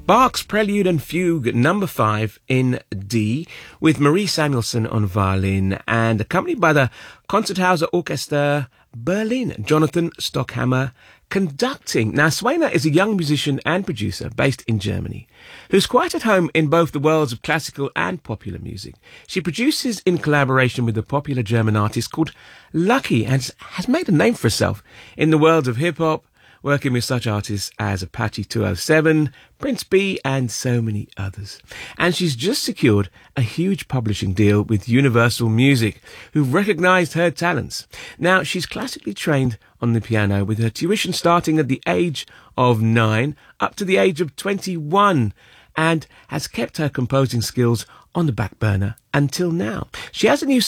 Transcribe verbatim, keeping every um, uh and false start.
Bach's Prelude and Fugue number five in D, with Marie Samuelson on violin and accompanied by the Concerthaus Orchester Berlin, Jonathan Stockhammer conducting. Now, Suena is a young musician and producer based in Germany who's quite at home in both the worlds of classical and popular music. She produces in collaboration with a popular German artist called Lucky and has made a name for herself in the world of hip-hop, working with such artists as Apache two oh seven, Prince B, and so many others. And she's just secured a huge publishing deal with Universal Music, who've recognised her talents. Now, she's classically trained on the piano, with her tuition starting at the age of nine up to the age of twenty-one, and has kept her composing skills on the back burner until now. She has a new